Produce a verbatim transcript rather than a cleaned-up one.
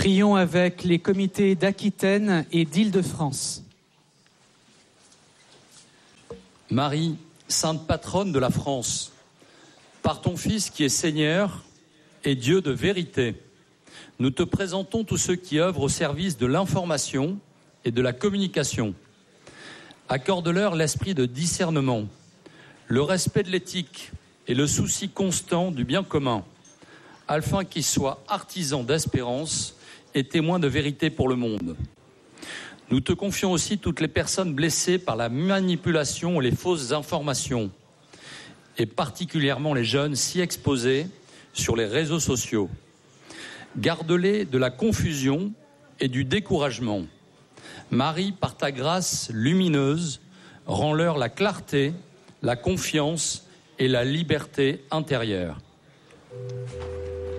Prions avec les comités d'Aquitaine et d'Île-de-France. Marie, sainte patronne de la France, par ton Fils qui est Seigneur et Dieu de vérité, nous te présentons tous ceux qui œuvrent au service de l'information et de la communication. Accorde-leur l'esprit de discernement, le respect de l'éthique et le souci constant du bien commun, afin qu'ils soient artisans d'espérance et témoins de vérité pour le monde. Nous te confions aussi toutes les personnes blessées par la manipulation et les fausses informations, et particulièrement les jeunes si exposés sur les réseaux sociaux. Garde-les de la confusion et du découragement. Marie, par ta grâce lumineuse, rends-leur la clarté, la confiance et la liberté intérieure.